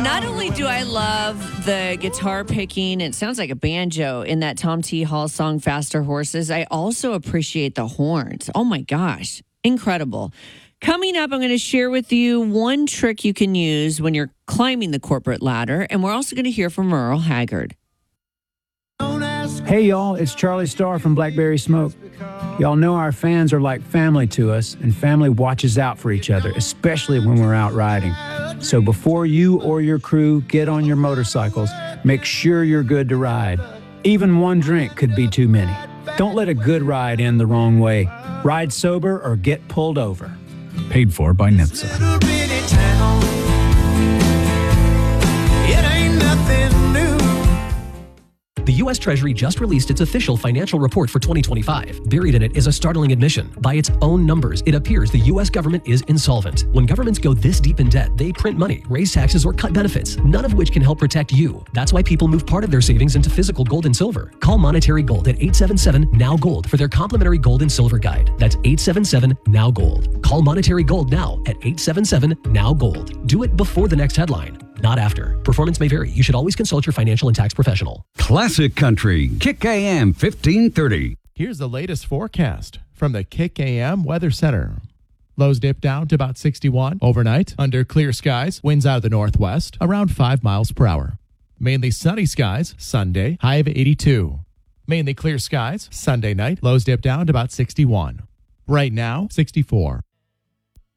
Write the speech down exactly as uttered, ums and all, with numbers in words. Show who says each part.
Speaker 1: Not only do I love the guitar picking, it sounds like a banjo in that Tom T. Hall song, Faster Horses, I also appreciate the horns. Oh my gosh, incredible. Coming up, I'm going to share with you one trick you can use when you're climbing the corporate ladder, and we're also going to hear from Merle Haggard.
Speaker 2: Hey, y'all, it's Charlie Starr from Blackberry Smoke. Y'all know our fans are like family to us, and family watches out for each other, especially when we're out riding. So before you or your crew get on your motorcycles, make sure you're good to ride. Even one drink could be too many. Don't let a good ride end the wrong way. Ride sober or get pulled over.
Speaker 3: Paid for by N H T S A.
Speaker 4: The U S Treasury just released its official financial report for twenty twenty-five. Buried in it is a startling admission. By its own numbers, it appears the U S government is insolvent. When governments go this deep in debt, they print money, raise taxes, or cut benefits, none of which can help protect you. That's why people move part of their savings into physical gold and silver. Call Monetary Gold at eight seven seven, N O W Gold for their complimentary gold and silver guide. That's eight seven seven, N O W Gold. Call Monetary Gold now at eight seven seven, N O W Gold. Do it before the next headline, not after. Performance may vary. You should always consult your financial and tax professional.
Speaker 5: Classic Country, Kick A M fifteen thirty.
Speaker 6: Here's the latest forecast from the Kick A M Weather Center. Lows dip down to about sixty-one overnight. Under clear skies, winds out of the northwest, around five miles per hour. Mainly sunny skies, Sunday, high of eighty-two. Mainly clear skies, Sunday night, lows dip down to about sixty-one. Right now, sixty-four.